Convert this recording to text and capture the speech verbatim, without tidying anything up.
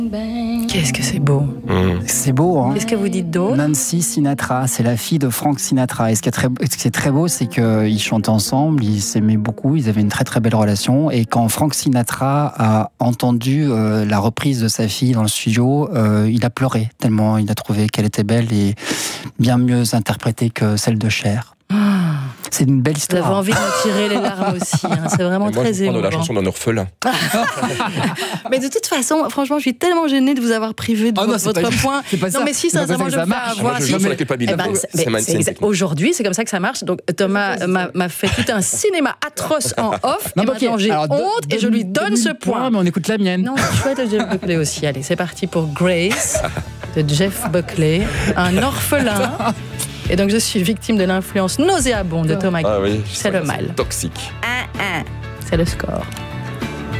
Qu'est-ce que c'est beau. Mmh. C'est beau, hein. Qu'est-ce que vous dites d'autre? Nancy Sinatra, c'est la fille de Frank Sinatra. Et ce qui est très, ce qui est très beau, c'est qu'ils chantaient ensemble, ils s'aimaient beaucoup, ils avaient une très très belle relation. Et quand Frank Sinatra a entendu euh, la reprise de sa fille dans le studio, euh, il a pleuré tellement il a trouvé qu'elle était belle et bien mieux interprétée que celle de Cher. C'est une belle histoire. J'avais envie de me tirer les larmes aussi. Hein. C'est vraiment Et moi, très je prends de émouvant. la chanson d'un orphelin. Mais de toute façon, franchement, je suis tellement gênée de vous avoir privé de Oh non, votre, c'est pas- votre point. c'est pas non, ça. mais si, C'est pas sincèrement, ça je que me ça fais marche. avoir. Moi, je si- joue sur la culpabilité. Eh ben, C'est c'est- ma- mais c'est une c'est- technique. Aujourd'hui, c'est comme ça que ça marche. Donc Thomas m'a m'a fait tout un cinéma atroce en off. Non, et mais maintenant, ok. j'ai Alors, honte donne- et je lui donne- donne ce le point. Mais on écoute la mienne. Non, c'est chouette, Jeff Buckley aussi. Allez, c'est parti pour Grace de Jeff Buckley, un orphelin. Et donc, je suis victime de l'influence nauséabonde de Thomas Ah Guy. oui, C'est le mal. Toxique. un un. C'est le score.